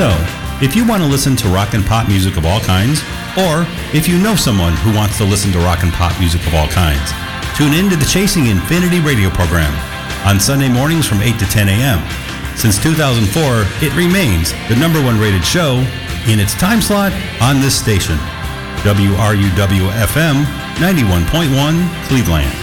So, if you want to listen to rock and pop music of all kinds, or if you know someone who wants to listen to rock and pop music of all kinds, tune in to the Chasing Infinity radio program on Sunday mornings from 8 to 10 a.m. Since 2004, it remains the number one rated show in its time slot on this station, WRUW-FM 91.1 Cleveland.